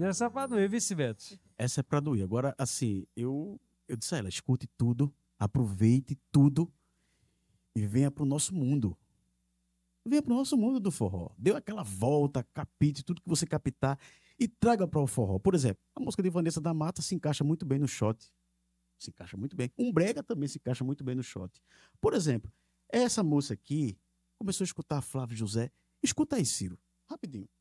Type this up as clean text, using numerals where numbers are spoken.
Essa é pra doer, vice Beto. Essa é pra doer. Agora, assim, eu disse a ela, escute tudo, aproveite tudo e venha pro nosso mundo. Venha pro nosso mundo do forró. Dê aquela volta, capite tudo que você captar e traga para o forró. Por exemplo, a música de Vanessa da Mata se encaixa muito bem no shot. Se encaixa muito bem. Um brega também se encaixa muito bem no shot. Por exemplo, essa moça aqui começou a escutar Flávio José. Escuta aí, Ciro, rapidinho.